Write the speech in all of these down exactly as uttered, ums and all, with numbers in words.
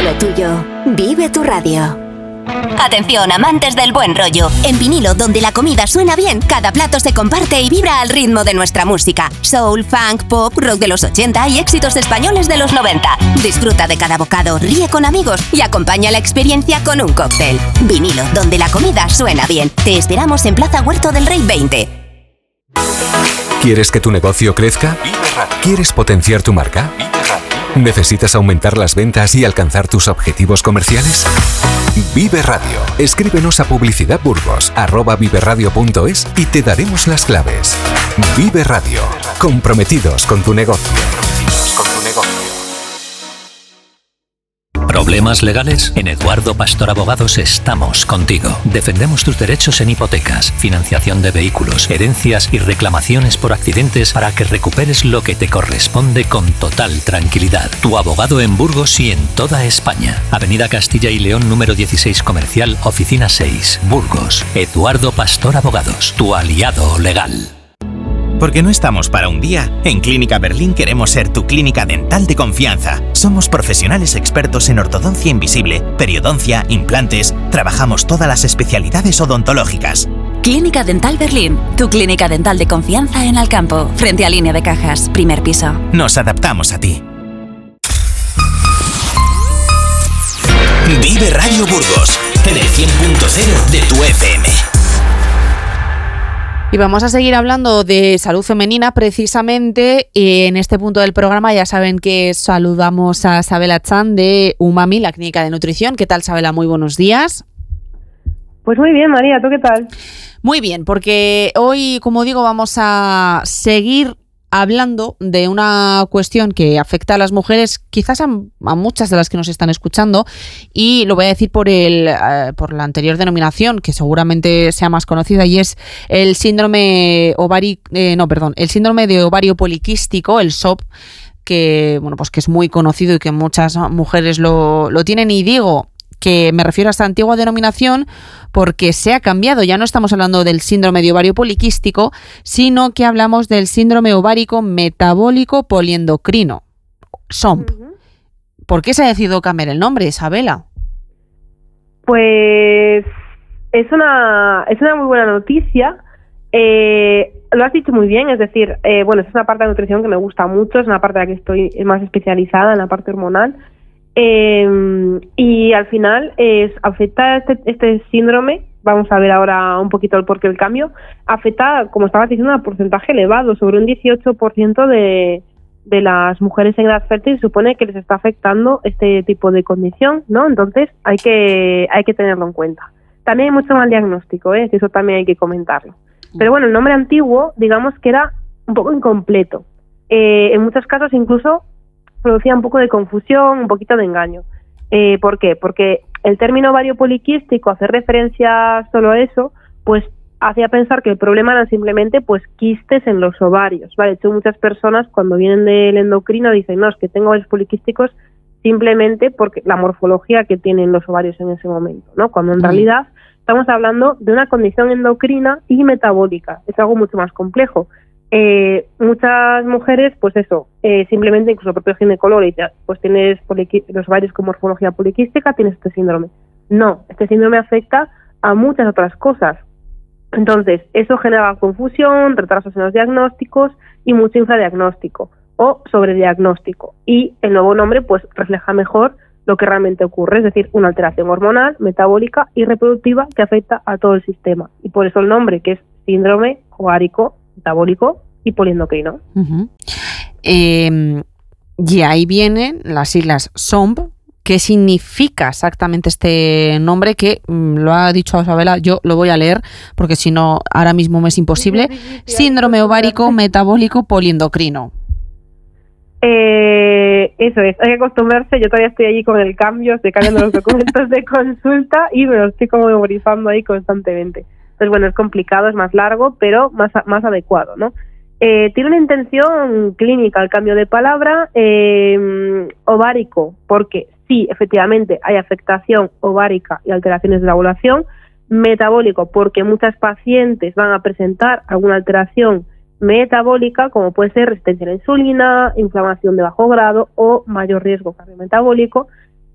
lo tuyo. Vive tu radio. Atención, amantes del buen rollo. En vinilo, donde la comida suena bien, cada plato se comparte y vibra al ritmo de nuestra música. Soul, funk, pop, rock de los ochenta y éxitos españoles de los noventa. Disfruta de cada bocado, ríe con amigos y acompaña la experiencia con un cóctel. Vinilo, donde la comida suena bien. Te esperamos en Plaza Huerto del Rey veinte. ¿Quieres que tu negocio crezca? ¿Quieres potenciar tu marca? ¿Necesitas aumentar las ventas y alcanzar tus objetivos comerciales? Vive Radio. Escríbenos a publicidadburgos arroba viveradio punto es y te daremos las claves. Vive Radio. Comprometidos con tu negocio. Comprometidos con tu negocio. ¿Problemas legales? En Eduardo Pastor Abogados estamos contigo. Defendemos tus derechos en hipotecas, financiación de vehículos, herencias y reclamaciones por accidentes para que recuperes lo que te corresponde con total tranquilidad. Tu abogado en Burgos y en toda España. Avenida Castilla y León número dieciséis Comercial, Oficina seis, Burgos. Eduardo Pastor Abogados, tu aliado legal. Porque no estamos para un día, en Clínica Berlín queremos ser tu clínica dental de confianza. Somos profesionales expertos en ortodoncia invisible, periodoncia, implantes. Trabajamos todas las especialidades odontológicas. Clínica Dental Berlín, tu clínica dental de confianza en Alcampo, frente a Línea de Cajas, primer piso. Nos adaptamos a ti. Vive Radio Burgos, en el cien punto cero de tu F M. Y vamos a seguir hablando de salud femenina precisamente. En este punto del programa ya saben que saludamos a Sabela Chan de Umami, la clínica de nutrición. ¿Qué tal, Sabela? Muy buenos días. Pues muy bien, María, ¿tú qué tal? Muy bien, porque hoy, como digo, vamos a seguir hablando de una cuestión que afecta a las mujeres, quizás a, a muchas de las que nos están escuchando, y lo voy a decir por el eh, por la anterior denominación, que seguramente sea más conocida, y es el síndrome ovari, eh, no, perdón, el síndrome de ovario poliquístico, el S O P, que bueno, pues que es muy conocido y que muchas mujeres lo, lo tienen, y digo que me refiero a esta antigua denominación porque se ha cambiado. Ya no estamos hablando del síndrome de ovario poliquístico, sino que hablamos del síndrome ovárico metabólico poliendocrino, S O M P. Uh-huh. ¿Por qué se ha decidido cambiar el nombre, Isabela? Pues es una, es una muy buena noticia. Eh, lo has dicho muy bien, es decir, eh, bueno, es una parte de nutrición que me gusta mucho, es una parte en la que estoy más especializada, en la parte hormonal. Eh, y al final es, afecta este, este síndrome, vamos a ver ahora un poquito el porqué del cambio, afecta, como estabas diciendo, a un porcentaje elevado, sobre un dieciocho por ciento de, de las mujeres en edad fértil se supone que les está afectando este tipo de condición, ¿no? Entonces hay que, hay que tenerlo en cuenta. También hay mucho mal diagnóstico, ¿eh? Eso también hay que comentarlo. Pero bueno, el nombre antiguo, digamos que era un poco incompleto. Eh, en muchos casos incluso producía un poco de confusión, un poquito de engaño. Eh, ¿Por qué? Porque el término ovario poliquístico, hacer referencia solo a eso, pues hacía pensar que el problema eran simplemente pues quistes en los ovarios, ¿vale? De hecho, muchas personas cuando vienen del endocrino dicen, no, es que tengo ovarios poliquísticos simplemente porque la morfología que tienen los ovarios en ese momento, ¿no? Cuando en realidad estamos hablando de una condición endocrina y metabólica, es algo mucho más complejo. Eh, muchas mujeres, pues eso, eh, simplemente incluso el propio ginecólogo le dice, pues tienes poliqui- los ovarios con morfología poliquística, tienes este síndrome. No, este síndrome afecta a muchas otras cosas. Entonces, eso genera confusión, retrasos en los diagnósticos y mucho infradiagnóstico o sobrediagnóstico. Y el nuevo nombre, pues, refleja mejor lo que realmente ocurre, es decir, una alteración hormonal, metabólica y reproductiva que afecta a todo el sistema. Y por eso el nombre, que es síndrome ovárico metabólico y poliendocrino. Uh-huh. Eh, y ahí vienen las siglas S O M P. ¿Qué significa exactamente este nombre? Que mmm, lo ha dicho Isabela, yo lo voy a leer porque si no ahora mismo me es imposible. Síndrome ovárico metabólico poliendocrino. Eh, eso es, hay que acostumbrarse. Yo todavía estoy allí con el cambio, estoy cambiando los documentos de consulta y me lo estoy como memorizando ahí constantemente. Entonces, bueno, es complicado, es más largo, pero más, más adecuado, ¿no? Eh, tiene una intención clínica el cambio de palabra, eh, ovárico, porque sí, efectivamente, hay afectación ovárica y alteraciones de la ovulación. Metabólico, porque muchas pacientes van a presentar alguna alteración metabólica, como puede ser resistencia a la insulina, inflamación de bajo grado o mayor riesgo cardiometabólico.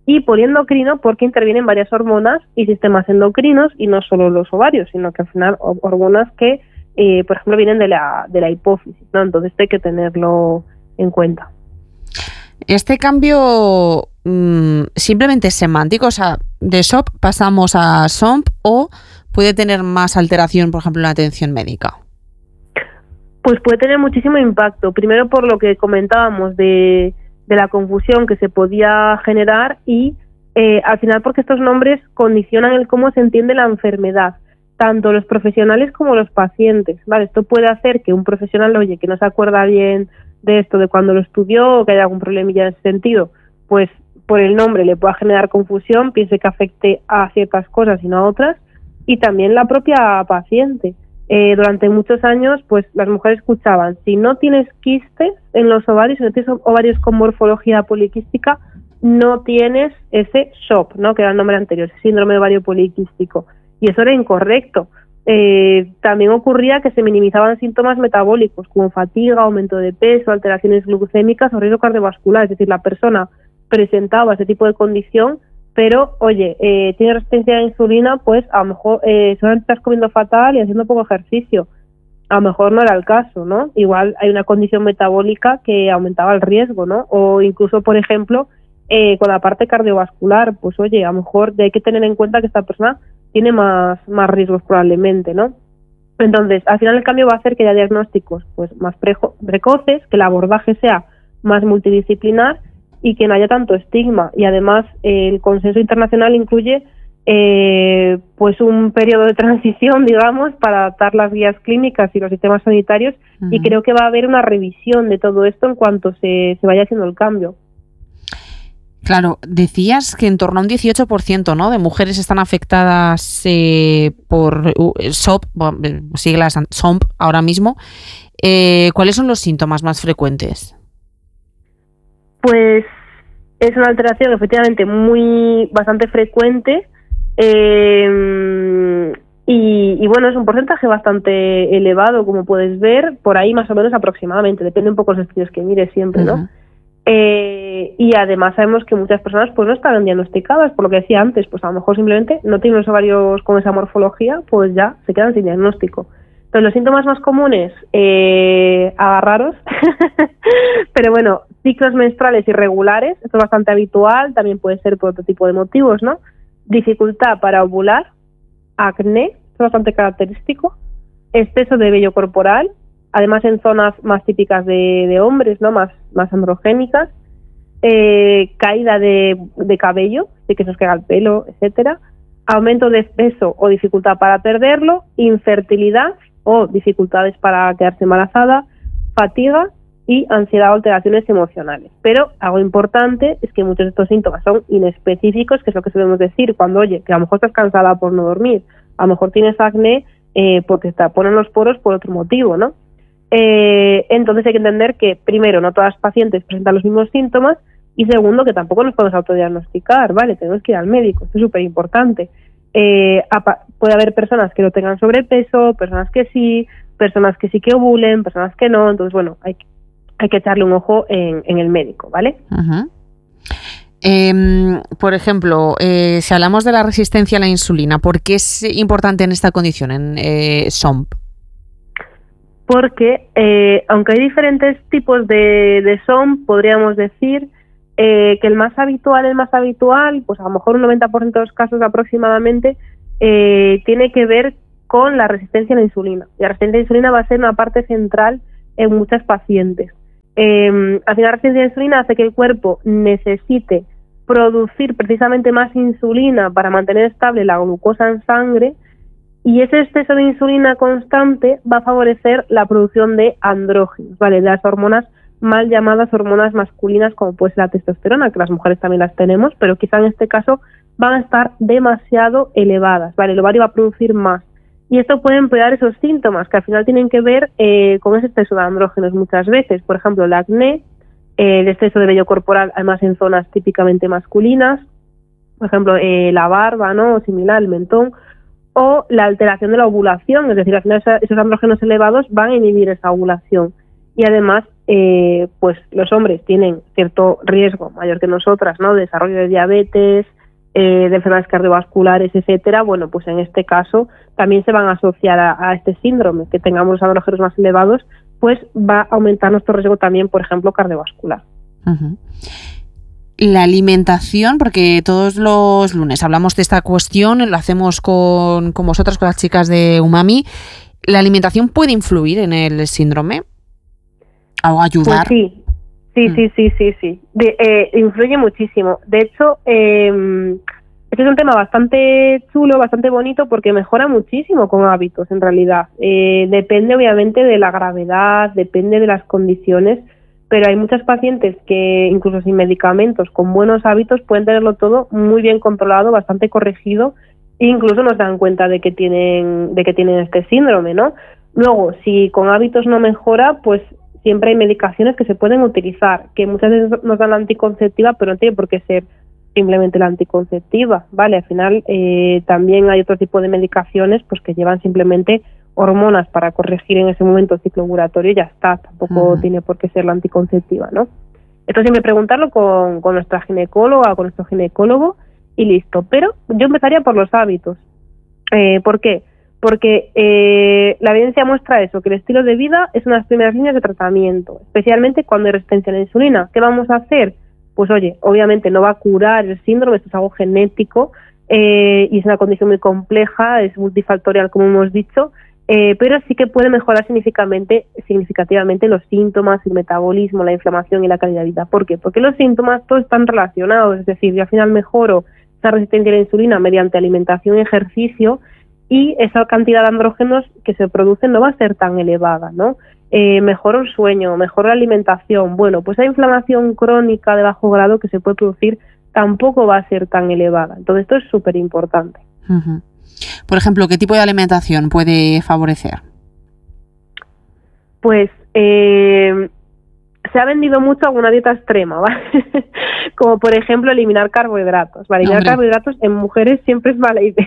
y poliendocrino porque intervienen varias hormonas y sistemas endocrinos, y no solo los ovarios, sino que al final hormonas que, eh, por ejemplo, vienen de la, de la hipófisis, ¿no? Entonces hay que tenerlo en cuenta. Este cambio mmm, simplemente es semántico, o sea, de S O P pasamos a S O M P, o puede tener más alteración, por ejemplo, en la atención médica. Pues puede tener muchísimo impacto, primero por lo que comentábamos de de la confusión que se podía generar y eh, al final porque estos nombres condicionan el cómo se entiende la enfermedad, tanto los profesionales como los pacientes, ¿vale? Esto puede hacer que un profesional, oye, que no se acuerda bien de esto, de cuando lo estudió, o que haya algún problemilla en ese sentido, pues por el nombre le pueda generar confusión, piense que afecte a ciertas cosas y no a otras, y también la propia paciente. Eh, durante muchos años, pues las mujeres escuchaban, si no tienes quistes en los ovarios, si no tienes ovarios con morfología poliquística, no tienes ese S O P, ¿no? Que era el nombre anterior, ese síndrome de ovario poliquístico. Y eso era incorrecto. Eh, también ocurría que se minimizaban síntomas metabólicos, como fatiga, aumento de peso, alteraciones glucémicas o riesgo cardiovascular. Es decir, la persona presentaba ese tipo de condición, pero, oye, eh, tiene resistencia a la insulina, pues a lo mejor eh, solamente estás comiendo fatal y haciendo poco ejercicio. A lo mejor no era el caso, ¿no? Igual hay una condición metabólica que aumentaba el riesgo, ¿no? O incluso, por ejemplo, eh, con la parte cardiovascular, pues oye, a lo mejor hay que tener en cuenta que esta persona tiene más, más riesgos probablemente, ¿no? Entonces, al final el cambio va a hacer que haya diagnósticos pues más prejo- precoces, que el abordaje sea más multidisciplinar y que no haya tanto estigma. Y además eh, el consenso internacional incluye eh, pues un periodo de transición, digamos, para adaptar las guías clínicas y los sistemas sanitarios. Uh-huh. Y creo que va a haber una revisión de todo esto en cuanto se, se vaya haciendo el cambio. Claro, decías que en torno a un dieciocho por ciento, ¿no?, de mujeres están afectadas eh, por uh, S O P, bueno, siglas S O M P ahora mismo. Eh, ¿Cuáles son los síntomas más frecuentes? Pues es una alteración efectivamente muy bastante frecuente eh, y, y bueno, es un porcentaje bastante elevado, como puedes ver, por ahí más o menos aproximadamente, depende un poco de los estudios que mires siempre, ¿no? Uh-huh. Eh, y además sabemos que muchas personas pues no están diagnosticadas, por lo que decía antes, pues a lo mejor simplemente no tienen los ovarios con esa morfología, pues ya se quedan sin diagnóstico. Entonces los síntomas más comunes, eh, agarraros, pero bueno, ciclos menstruales irregulares, esto es bastante habitual, también puede ser por otro tipo de motivos, ¿no? Dificultad para ovular, acné, esto es bastante característico, exceso de vello corporal, además en zonas más típicas de, de hombres, ¿no?, más, más androgénicas, eh, caída de, de cabello, de que se os caiga el pelo, etcétera, aumento de peso o dificultad para perderlo, infertilidad o dificultades para quedarse embarazada, fatiga y ansiedad o alteraciones emocionales. Pero algo importante es que muchos de estos síntomas son inespecíficos, que es lo que solemos decir cuando, oye, que a lo mejor estás cansada por no dormir, a lo mejor tienes acné eh, porque te ponen los poros por otro motivo, ¿no? Eh, entonces hay que entender que, primero, no todas las pacientes presentan los mismos síntomas, y segundo, que tampoco nos podemos autodiagnosticar, ¿vale? Tenemos que ir al médico, esto es súper importante. Eh, puede haber personas que no tengan sobrepeso, personas que sí, personas que sí que ovulen, personas que no, entonces bueno, hay, hay que echarle un ojo en, en el médico, ¿vale? Uh-huh. Eh, por ejemplo, eh, si hablamos de la resistencia a la insulina, ¿por qué es importante en esta condición, en eh, S O M P? Porque eh, aunque hay diferentes tipos de, de S O M P, podríamos decir Eh, que el más habitual, el más habitual, pues a lo mejor un noventa por ciento de los casos aproximadamente, eh, tiene que ver con la resistencia a la insulina. Y la resistencia a la insulina va a ser una parte central en muchas pacientes. Eh, al final, la resistencia a la insulina hace que el cuerpo necesite producir precisamente más insulina para mantener estable la glucosa en sangre, y ese exceso de insulina constante va a favorecer la producción de andrógenos, ¿vale?, de las hormonas mal llamadas hormonas masculinas, como puede ser la testosterona, que las mujeres también las tenemos, pero quizá en este caso van a estar demasiado elevadas, ¿vale? El ovario va a producir más. Y esto puede empeorar esos síntomas, que al final tienen que ver eh, con ese exceso de andrógenos muchas veces. Por ejemplo, el acné, eh, el exceso de vello corporal, además en zonas típicamente masculinas, por ejemplo, eh, la barba, ¿no?, o similar, el mentón, o la alteración de la ovulación, es decir, al final esos andrógenos elevados van a inhibir esa ovulación. Y además eh, pues los hombres tienen cierto riesgo mayor que nosotras, ¿no? De desarrollo de diabetes, eh, de enfermedades cardiovasculares, etcétera. Bueno, pues en este caso también se van a asociar a, a este síndrome, que tengamos los andrógenos más elevados, pues va a aumentar nuestro riesgo también, por ejemplo, cardiovascular. Uh-huh. La alimentación, porque todos los lunes hablamos de esta cuestión, lo hacemos con, con vosotras, con las chicas de Umami. ¿La alimentación puede influir en el síndrome? ¿O ayudar? Pues sí, sí, mm. sí, sí, sí, sí. De, eh, influye muchísimo. De hecho, eh, este es un tema bastante chulo, bastante bonito, porque mejora muchísimo con hábitos, en realidad. Eh, depende, obviamente, de la gravedad, depende de las condiciones, pero hay muchas pacientes que, incluso sin medicamentos, con buenos hábitos, pueden tenerlo todo muy bien controlado, bastante corregido, e incluso nos dan cuenta de que tienen, de que tienen este síndrome, ¿no? Luego, si con hábitos no mejora, pues siempre hay medicaciones que se pueden utilizar, que muchas veces nos dan la anticonceptiva, pero no tiene por qué ser simplemente la anticonceptiva, ¿vale? Al final eh, también hay otro tipo de medicaciones pues que llevan simplemente hormonas para corregir en ese momento el ciclo ovulatorio y ya está, tampoco uh-huh. tiene por qué ser la anticonceptiva, ¿no? Esto siempre preguntarlo con, con nuestra ginecóloga o con nuestro ginecólogo y listo. Pero yo empezaría por los hábitos. Eh, ¿Por qué? Porque eh, la evidencia muestra eso, que el estilo de vida es una de las primeras líneas de tratamiento, especialmente cuando hay resistencia a la insulina. ¿Qué vamos a hacer? Pues oye, obviamente no va a curar el síndrome, esto es algo genético eh, y es una condición muy compleja, es multifactorial como hemos dicho, eh, pero sí que puede mejorar significativamente, significativamente los síntomas, el metabolismo, la inflamación y la calidad de vida. ¿Por qué? Porque los síntomas todos están relacionados, es decir, yo al final mejoro esa resistencia a la insulina mediante alimentación y ejercicio, y esa cantidad de andrógenos que se producen no va a ser tan elevada, ¿no? Eh, mejora el sueño, mejora la alimentación. Bueno, pues esa inflamación crónica de bajo grado que se puede producir tampoco va a ser tan elevada. Entonces esto es súper importante. Uh-huh. Por ejemplo, ¿qué tipo de alimentación puede favorecer? Pues eh, se ha vendido mucho alguna dieta extrema, ¿vale? Como por ejemplo eliminar carbohidratos. ¿Vale? Eliminar Hombre. carbohidratos en mujeres siempre es mala idea.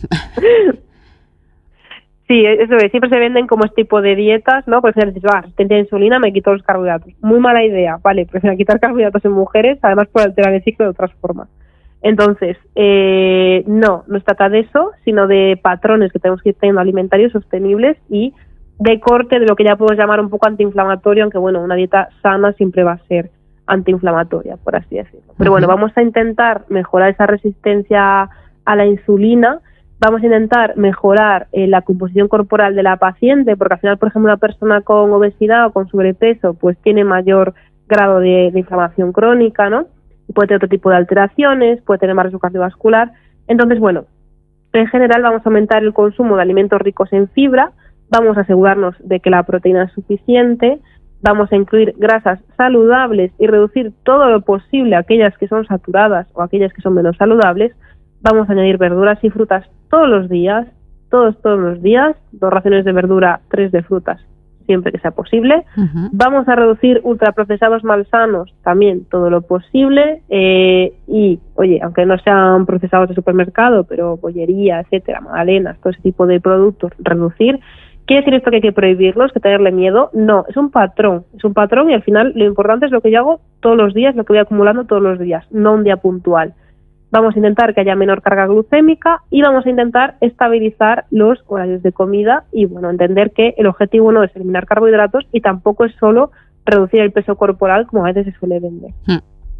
Sí, eso es, siempre se venden como este tipo de dietas, ¿no? Por ejemplo, dices, ah, resistencia a insulina, me quito los carbohidratos. Muy mala idea, vale, prefiero quitar carbohidratos en mujeres, además por alterar el ciclo de otras formas. Entonces, eh, no, no se trata de eso, sino de patrones que tenemos que ir teniendo alimentarios sostenibles y de corte de lo que ya podemos llamar un poco antiinflamatorio, aunque bueno, una dieta sana siempre va a ser antiinflamatoria, por así decirlo. Pero bueno, vamos a intentar mejorar esa resistencia a la insulina. Vamos a intentar mejorar eh, la composición corporal de la paciente, porque al final, por ejemplo, una persona con obesidad o con sobrepeso, pues tiene mayor grado de, de inflamación crónica, ¿no? Y puede tener otro tipo de alteraciones, puede tener más riesgo cardiovascular. Entonces, bueno, en general vamos a aumentar el consumo de alimentos ricos en fibra, vamos a asegurarnos de que la proteína es suficiente, vamos a incluir grasas saludables y reducir todo lo posible aquellas que son saturadas o aquellas que son menos saludables. Vamos a añadir verduras y frutas todos los días, todos, todos los días, dos raciones de verdura, tres de frutas, siempre que sea posible. Uh-huh. Vamos a reducir ultraprocesados malsanos también todo lo posible eh, y, oye, aunque no sean procesados de supermercado, pero bollería, etcétera, magdalenas, todo ese tipo de productos, reducir. ¿Quiere decir esto que hay que prohibirlos, que tenerle miedo? No, es un patrón, es un patrón y al final lo importante es lo que yo hago todos los días, lo que voy acumulando todos los días, no un día puntual. Vamos a intentar que haya menor carga glucémica y vamos a intentar estabilizar los horarios de comida y, bueno, entender que el objetivo no es eliminar carbohidratos y tampoco es solo reducir el peso corporal, como a veces se suele vender. Hmm.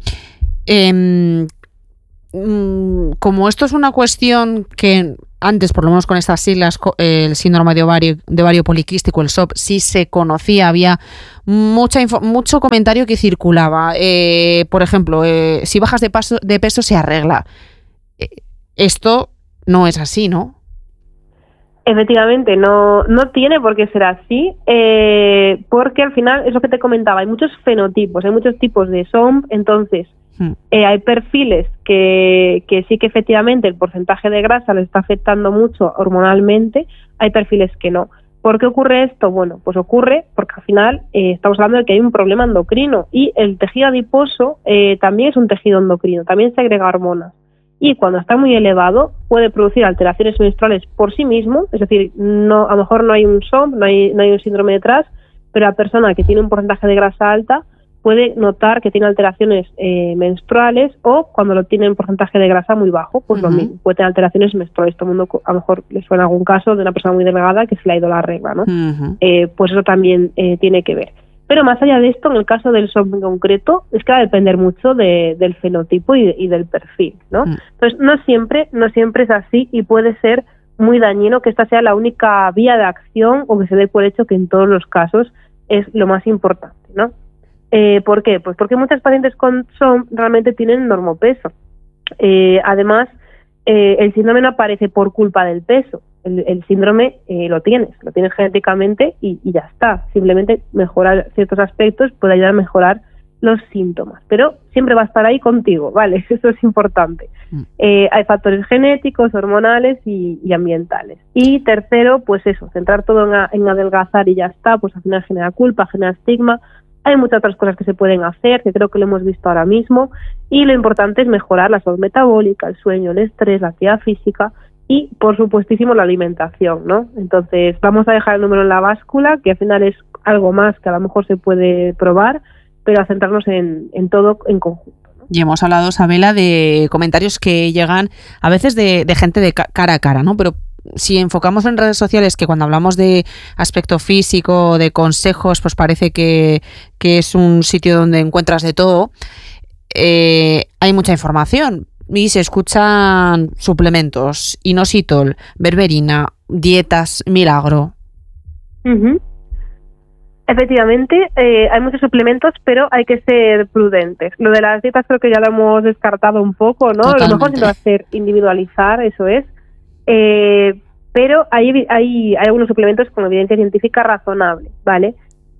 Eh, como esto es una cuestión que antes, por lo menos con estas siglas, el síndrome de ovario, de ovario poliquístico, el S O P, sí se conocía, había mucha info, mucho comentario que circulaba. Eh, por ejemplo, eh, si bajas de, paso, de peso se arregla. Eh, esto no es así, ¿no? Efectivamente, no, no tiene por qué ser así, eh, porque al final es lo que te comentaba, hay muchos fenotipos, hay muchos tipos de S O M, entonces Eh, hay perfiles que, que sí que efectivamente el porcentaje de grasa les está afectando mucho hormonalmente, hay perfiles que no. ¿Por qué ocurre esto? Bueno, pues ocurre porque al final eh, estamos hablando de que hay un problema endocrino y el tejido adiposo eh, también es un tejido endocrino, también segrega hormonas y cuando está muy elevado puede producir alteraciones menstruales por sí mismo, es decir, no, a lo mejor no hay un S O M, no hay, no hay un síndrome detrás, pero la persona que tiene un porcentaje de grasa alta puede notar que tiene alteraciones eh, menstruales, o cuando lo tiene en porcentaje de grasa muy bajo, pues uh-huh. lo mismo, puede tener alteraciones menstruales. Todo el mundo a lo mejor le suena algún caso de una persona muy delgada que se le ha ido la regla, ¿no? Uh-huh. Eh, pues eso también eh, tiene que ver. Pero más allá de esto, en el caso del S O M en concreto, es que va a depender mucho de, del fenotipo y, y del perfil, ¿no? Uh-huh. Entonces, no siempre, no siempre es así, y puede ser muy dañino que esta sea la única vía de acción, o que se dé por hecho que en todos los casos es lo más importante, ¿no? Eh, ¿Por qué? Pues porque muchas pacientes con S O M realmente tienen normopeso. Eh, además, eh, el síndrome no aparece por culpa del peso. El, el síndrome eh, lo tienes, lo tienes genéticamente y, y ya está. Simplemente mejorar ciertos aspectos puede ayudar a mejorar los síntomas, pero siempre va a estar ahí contigo, ¿vale? Eso es importante. Mm. Eh, hay factores genéticos, hormonales y, y ambientales. Y tercero, pues eso, centrar todo en, a, en adelgazar y ya está, pues al final genera culpa, genera estigma. Hay muchas otras cosas que se pueden hacer, que creo que lo hemos visto ahora mismo, y lo importante es mejorar la salud metabólica, el sueño, el estrés, la actividad física y, por supuestísimo, la alimentación, ¿no? Entonces, vamos a dejar el número en la báscula, que al final es algo más que a lo mejor se puede probar, pero a centrarnos en, en todo en conjunto, ¿no? Y hemos hablado, Sabela, de comentarios que llegan a veces de, de gente de ca- cara a cara, ¿no? Pero si enfocamos en redes sociales, que cuando hablamos de aspecto físico, de consejos, pues parece que, que es un sitio donde encuentras de todo, eh, hay mucha información y se escuchan suplementos, inositol, berberina, dietas, milagro. Uh-huh. Efectivamente, eh, hay muchos suplementos, pero hay que ser prudentes. Lo de las dietas creo que ya lo hemos descartado un poco, ¿no? Totalmente. Lo mejor es hacer individualizar, eso es. Eh, pero hay, hay, hay algunos suplementos con evidencia científica razonable, ¿vale?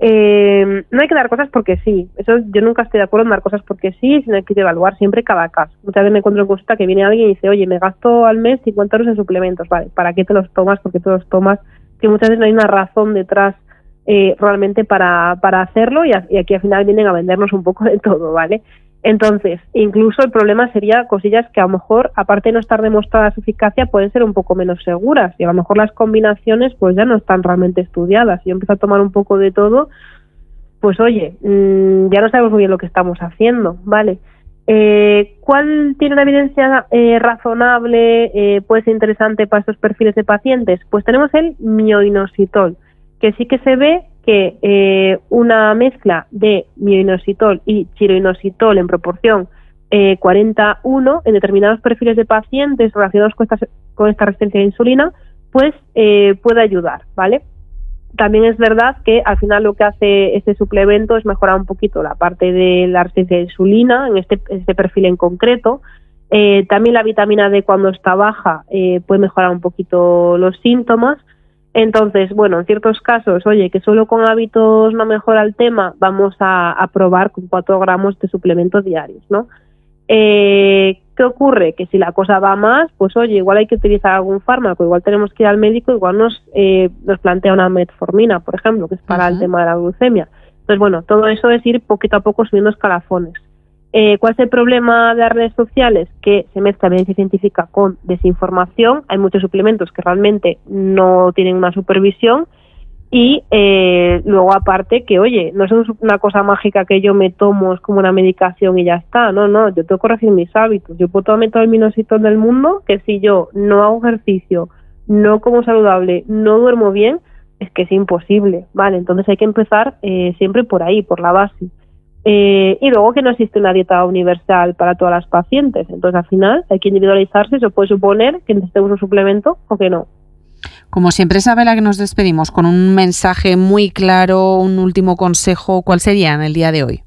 Eh, no hay que dar cosas porque sí, eso yo nunca estoy de acuerdo en dar cosas porque sí, sino hay que evaluar siempre cada caso. Muchas veces me encuentro en consulta que viene alguien y dice, oye, me gasto al mes cincuenta euros en suplementos, ¿vale? ¿Para qué te los tomas? ¿Por qué te los tomas? Que muchas veces no hay una razón detrás eh, realmente para, para hacerlo, y, a, y aquí al final vienen a vendernos un poco de todo, ¿vale? Entonces, incluso el problema sería cosillas que a lo mejor, aparte de no estar demostrada su eficacia, pueden ser un poco menos seguras, y a lo mejor las combinaciones pues ya no están realmente estudiadas. Si yo empiezo a tomar un poco de todo, pues oye, mmm, ya no sabemos muy bien lo que estamos haciendo, ¿vale? Eh, ¿Cuál tiene una evidencia eh, razonable, eh, puede ser interesante para estos perfiles de pacientes? Pues tenemos el mioinositol, que sí que se ve que eh, una mezcla de mioinositol y chiroinositol en proporción eh, cuarenta a uno en determinados perfiles de pacientes relacionados con esta, con esta resistencia a la insulina, pues eh, puede ayudar, ¿vale? También es verdad que al final lo que hace este suplemento es mejorar un poquito la parte de la resistencia a la insulina en este, este perfil en concreto. Eh, también la vitamina D, cuando está baja, eh, puede mejorar un poquito los síntomas. Entonces, bueno, en ciertos casos, oye, que solo con hábitos no mejora el tema, vamos a, a probar con cuatro gramos de suplementos diarios, ¿no? Eh, ¿Qué ocurre? Que si la cosa va más, pues oye, igual hay que utilizar algún fármaco, igual tenemos que ir al médico, igual nos, eh, nos plantea una metformina, por ejemplo, que es para uh-huh. el tema de la glucemia. Entonces, bueno, todo eso es ir poquito a poco subiendo escalafones. Eh, ¿Cuál es el problema de las redes sociales? Que se mezcla evidencia científica con desinformación. Hay muchos suplementos que realmente no tienen una supervisión, y eh, luego aparte que, oye, no es una cosa mágica que yo me tomo, es como una medicación y ya está. No, no, yo tengo que corregir mis hábitos. Yo puedo tomar todo el minoxidil del mundo, que si yo no hago ejercicio, no como saludable, no duermo bien, es que es imposible, ¿vale? Entonces hay que empezar eh, siempre por ahí, por la base. Eh, y luego que no existe una dieta universal para todas las pacientes. Entonces al final hay que individualizarse. Eso puede suponer que necesitemos un suplemento o que no. Como siempre, Sabela, que nos despedimos con un mensaje muy claro, un último consejo. ¿Cuál sería en el día de hoy?